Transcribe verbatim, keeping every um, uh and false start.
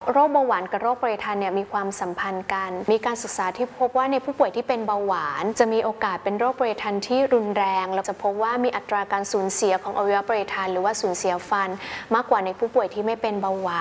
โรคเบาหวานกับโรคปริทันเนี่ยมีความสัมพันธ์กันมีการศึกษาที่พบว่าในผู้ป่วยที่เป็นเบาหวานจะมีโอกาสเป็นโรคปริทันที่รุนแรงเราจะพบว่ามีอัตราการสูญเสียของอวัยวะปริทันหรือว่าสูญเสียฟันมากกว่าในผู้ป่วยที่ไม่เป็นเบาหวาน